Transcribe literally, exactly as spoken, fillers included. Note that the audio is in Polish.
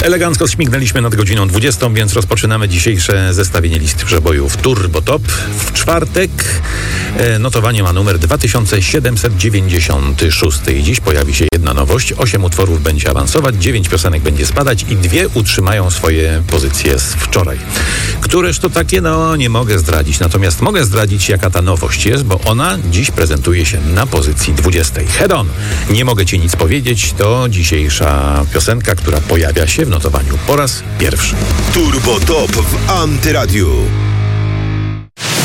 Elegancko śmignęliśmy nad godziną dwudziestą, więc rozpoczynamy dzisiejsze zestawienie list przebojów Turbo Top. W czwartek e, notowanie ma numer dwa tysiące siedemset dziewięćdziesiąty szósty i dziś pojawi się jedna nowość. Osiem utworów będzie awansować, dziewięć piosenek będzie spadać i dwie utrzymają swoje pozycje z wczoraj. Któreż to takie? No, nie mogę zdradzić. Natomiast mogę zdradzić, jaka ta nowość jest, bo ona dziś prezentuje się na pozycji dwudziestej. Head On. Nie mogę ci nic powiedzieć. To dzisiejsza piosenka, która pojawia się w notowaniu po raz pierwszy. Turbo Top w Antyradiu.